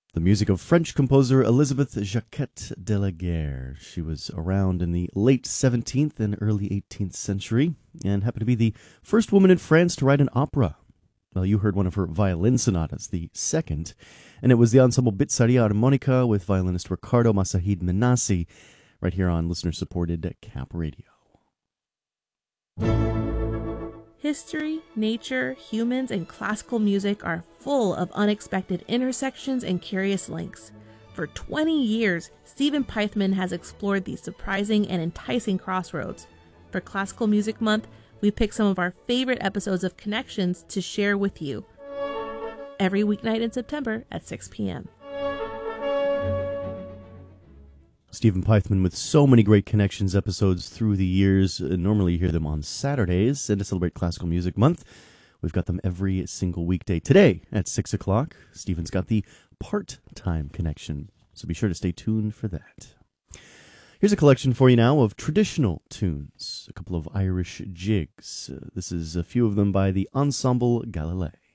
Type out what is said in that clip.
The music of French composer Elisabeth Jacquet de la Guerre. She was around in the late 17th and early 18th century and happened to be the first woman in France to write an opera. Well, you heard one of her violin sonatas, the second, and it was the ensemble Bizzaria Armonica with violinist Riccardo Masahid Menassi right here on listener-supported Cap Radio. History, nature, humans, and classical music are full of unexpected intersections and curious links. For 20 years, Stephen Pythman has explored these surprising and enticing crossroads. For Classical Music Month, we picked some of our favorite episodes of Connections to share with you. Every weeknight in September at 6 p.m. Stephen Pythman with so many great Connections episodes through the years. Normally you hear them on Saturdays, and to celebrate Classical Music Month, we've got them every single weekday. Today at 6 o'clock, Stephen's got the part-time connection, so be sure to stay tuned for that. Here's a collection for you now of traditional tunes, a couple of Irish jigs. This is a few of them by the Ensemble Galilei.